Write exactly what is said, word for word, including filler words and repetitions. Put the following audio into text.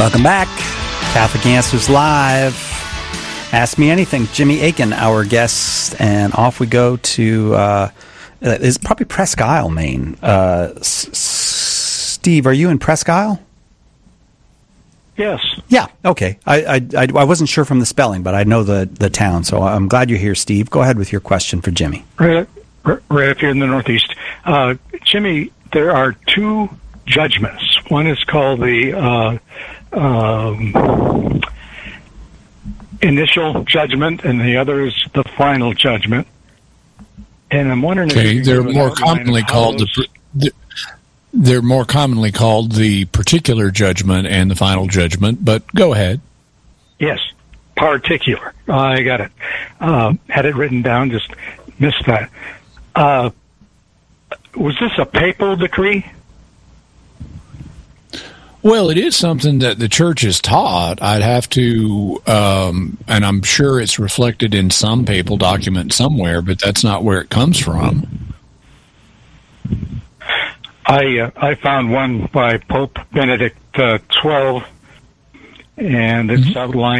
Welcome back. Catholic Answers Live. Ask Me Anything. Jimmy Akin, our guest, and off we go to, uh, it's probably Presque Isle, Maine. Uh, S- Steve, are you in Presque Isle? Yes. Yeah, okay. I, I, I wasn't sure from the spelling, but I know the, the town, so I'm glad you're here, Steve. Go ahead with your question for Jimmy. Right, right up here in the Northeast. Uh, Jimmy, there are two judgments. One is called the uh, um, initial judgment, and the other is the final judgment. And I'm wondering okay, if they're more commonly called the, the they're more commonly called the particular judgment and the final judgment. But go ahead. Yes, particular. I got it. Uh, had it written down, just missed that. Uh, was this a papal decree? Well, it is something that the church has taught. I'd have to, um, and I'm sure it's reflected in some papal document somewhere, but that's not where it comes from. I uh, I found one by Pope Benedict uh, the twelfth, and it's mm-hmm. outlined